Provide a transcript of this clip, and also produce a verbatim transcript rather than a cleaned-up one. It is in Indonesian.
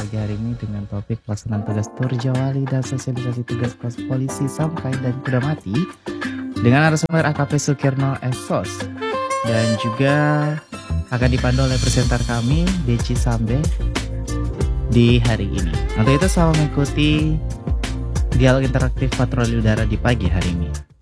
pagi hari ini dengan topik pelaksanaan tugas Turjawali dan sosialisasi tugas pos polisi Sampai dan Kuda Mati dengan narasumber A K P Sukirno S O S dan juga akan dipandu oleh presenter kami Deci Sambe di hari ini. Untuk itu selamat mengikuti dialog interaktif patroli udara di pagi hari ini.